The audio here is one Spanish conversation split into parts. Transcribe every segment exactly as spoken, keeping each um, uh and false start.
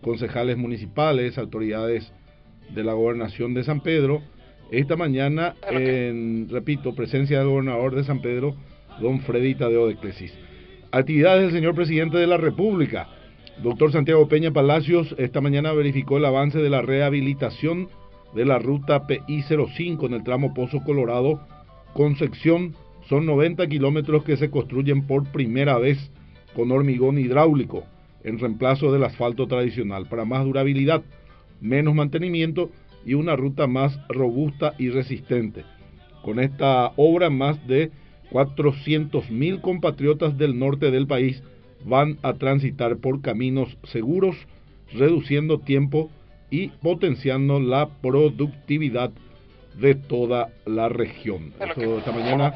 concejales municipales, autoridades de la Gobernación de San Pedro. Esta mañana, en, repito, presencia del gobernador de San Pedro, don Freddy Tadeo de Clesis. Actividades del señor presidente de la República. Doctor Santiago Peña Palacios esta mañana verificó el avance de la rehabilitación de la ruta P I cero cinco en el tramo Pozo Colorado, Concepción. Son noventa kilómetros que se construyen por primera vez con hormigón hidráulico, en reemplazo del asfalto tradicional, para más durabilidad, menos mantenimiento y una ruta más robusta y resistente. Con esta obra, más de cuatrocientos mil compatriotas del norte del país van a transitar por caminos seguros, reduciendo tiempo y potenciando la productividad de toda la región. Eso, esta mañana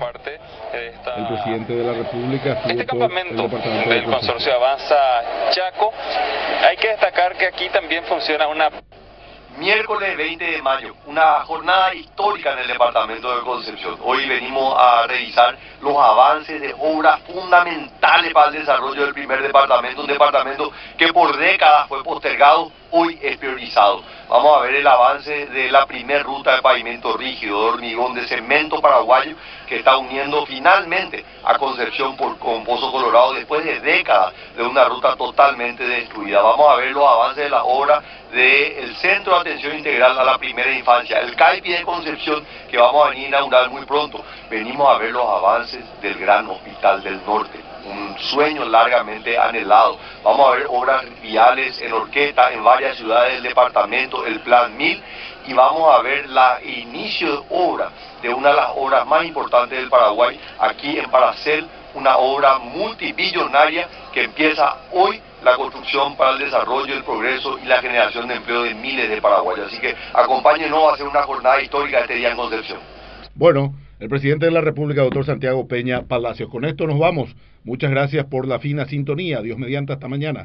el presidente de la República estuvo este por el campamento departamento del de consorcio Avanza Chaco. Hay que destacar que aquí también funciona una... Miércoles veinte de mayo, una jornada histórica en el departamento de Concepción. Hoy venimos a revisar los avances de obras fundamentales para el desarrollo del primer departamento, un departamento que por décadas fue postergado, hoy es priorizado. Vamos a ver el avance de la primer ruta de pavimento rígido, de hormigón, de cemento paraguayo, que está uniendo finalmente a Concepción por, con Pozo Colorado después de décadas de una ruta totalmente destruida. Vamos a ver los avances de la obra del Centro de Atención Integral a la Primera Infancia, el CAIPI de Concepción, que vamos a venir a inaugurar muy pronto. Venimos a ver los avances del Gran Hospital del Norte, un sueño largamente anhelado. Vamos a ver obras viales en Orqueta, en varias ciudades del departamento, el Plan mil, y vamos a ver el inicio de obra de una de las obras más importantes del Paraguay, aquí en Paracel, una obra multibillonaria que empieza hoy la construcción para el desarrollo, el progreso y la generación de empleo de miles de paraguayos. Así que acompáñenos a hacer una jornada histórica este día en Concepción. Bueno, el presidente de la República, doctor Santiago Peña Palacios. Con esto nos vamos. Muchas gracias por la fina sintonía. Dios mediante, hasta mañana.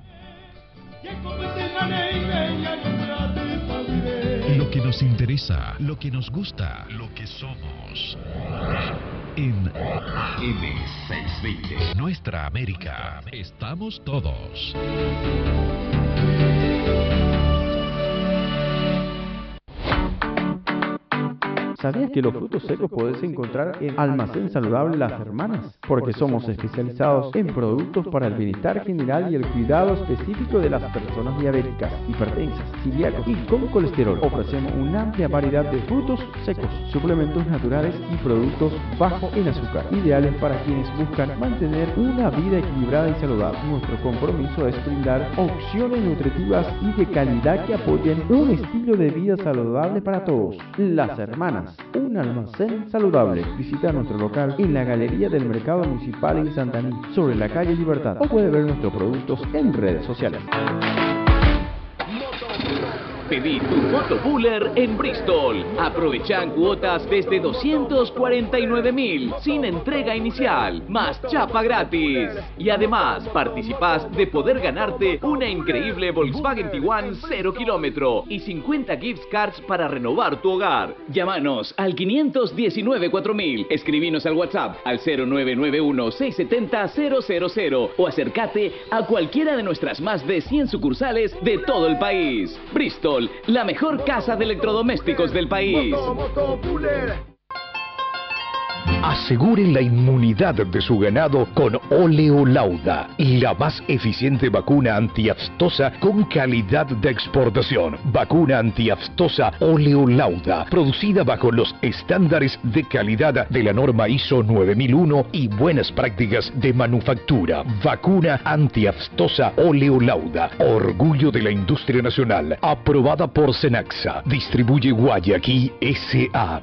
Lo que nos interesa, lo que nos gusta, lo que somos. En M seiscientos veinte, Nuestra América, estamos todos. ¿Sabías que los frutos secos podés encontrar en Almacén Saludable Las Hermanas? Porque somos especializados en productos para el bienestar general y el cuidado específico de las personas diabéticas, hipertensas, celíacos y con colesterol. Ofrecemos una amplia variedad de frutos secos, suplementos naturales y productos bajos en azúcar, ideales para quienes buscan mantener una vida equilibrada y saludable. Nuestro compromiso es brindar opciones nutritivas y de calidad que apoyen un estilo de vida saludable para todos. Las Hermanas, un almacén saludable. Visita nuestro local en la Galería del Mercado Municipal en Santaní, sobre la calle Libertad, o puede ver nuestros productos en redes sociales. Pedí tu Motopooler en Bristol. Aprovechan cuotas desde doscientos cuarenta y nueve mil sin entrega inicial, más chapa gratis. Y además participás de poder ganarte una increíble Volkswagen Tiguan cero kilómetro y cincuenta gift cards para renovar tu hogar. Llámanos al quinientos diecinueve cuatro mil, escribinos al WhatsApp al cero nueve nueve uno seis siete cero cero cero cero o acércate a cualquiera de nuestras más de cien sucursales de todo el país. Bristol, la mejor casa de electrodomésticos del país. Aseguren la inmunidad de su ganado con Oleolauda, la más eficiente vacuna antiaftosa con calidad de exportación. Vacuna antiaftosa Oleolauda, producida bajo los estándares de calidad de la norma I S O nueve mil uno y buenas prácticas de manufactura. Vacuna antiaftosa Oleolauda, orgullo de la industria nacional, aprobada por Senaxa. Distribuye Guayaquil S A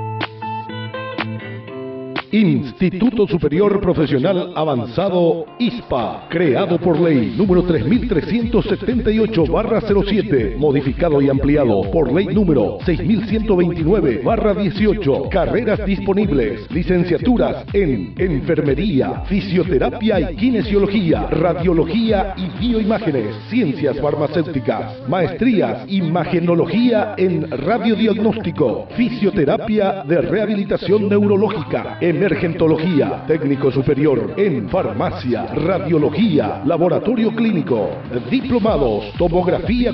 Instituto Superior Profesional Avanzado I S P A, creado por ley número tres mil trescientos setenta y ocho barra cero siete, modificado y ampliado por ley número seis mil ciento veintinueve barra dieciocho. Carreras disponibles: licenciaturas en enfermería, fisioterapia y kinesiología, radiología y bioimágenes, ciencias farmacéuticas, maestrías, imagenología en radiodiagnóstico, fisioterapia de rehabilitación neurológica, emergentología, técnico superior en farmacia, radiología, laboratorio clínico, diplomados, tomografía